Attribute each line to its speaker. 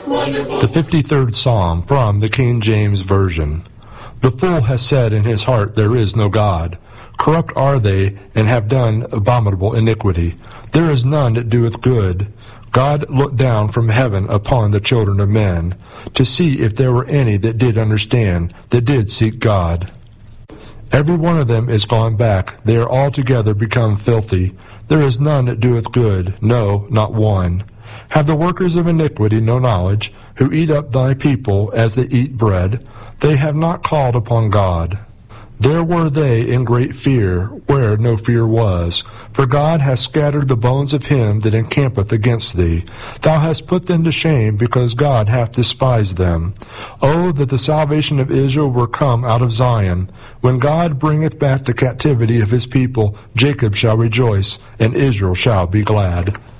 Speaker 1: The 53rd Psalm from the King James Version. The fool has said in his heart, there is no God. Corrupt are they, and have done abominable iniquity. There is none that doeth good. God looked down from heaven upon the children of men, to see if there were any that did understand, that did seek God. Every one of them is gone back, they are altogether become filthy. There is none that doeth good, no, not one. Have the workers of iniquity no knowledge, who eat up thy people as they eat bread? They have not called upon God. There were they in great fear, where no fear was. For God hath scattered the bones of him that encampeth against thee. Thou hast put them to shame, because God hath despised them. O that the salvation of Israel were come out of Zion! When God bringeth back the captivity of his people, Jacob shall rejoice, and Israel shall be glad.